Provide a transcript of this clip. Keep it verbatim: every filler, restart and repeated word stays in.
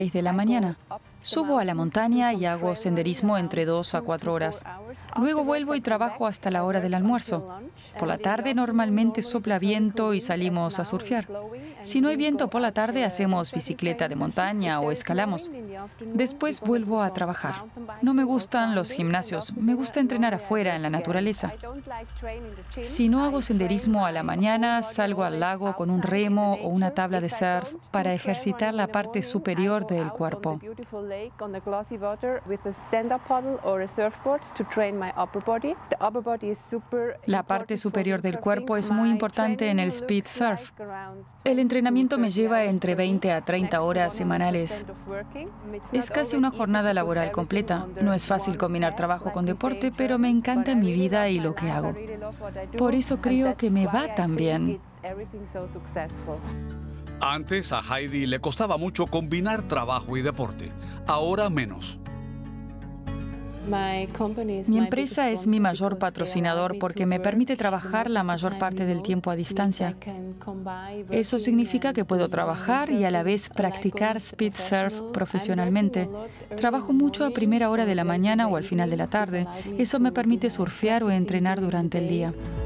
seis de la mañana. Subo a la montaña y hago senderismo entre dos a cuatro horas. Luego vuelvo y trabajo hasta la hora del almuerzo. Por la tarde normalmente sopla viento y salimos a surfear. Si no hay viento por la tarde, hacemos bicicleta de montaña o escalamos. Después vuelvo a trabajar. No me gustan los gimnasios, me gusta entrenar afuera en la naturaleza. Si no hago senderismo a la mañana, salgo al lago con un remo o una tabla de surf para ejercitar la parte superior del cuerpo. La parte superior del cuerpo es muy importante en el speed surf. El entrenamiento me lleva entre veinte a treinta horas semanales. Es casi una jornada laboral completa. No es fácil combinar trabajo con deporte, pero me encanta mi vida y lo que hago. Por eso creo que me va tan bien. Antes a Heidi le costaba mucho combinar trabajo y deporte, ahora menos. Mi empresa es mi mayor patrocinador porque me permite trabajar la mayor parte del tiempo a distancia. Eso significa que puedo trabajar y a la vez practicar speed surf profesionalmente. Trabajo mucho a primera hora de la mañana o al final de la tarde. Eso me permite surfear o entrenar durante el día.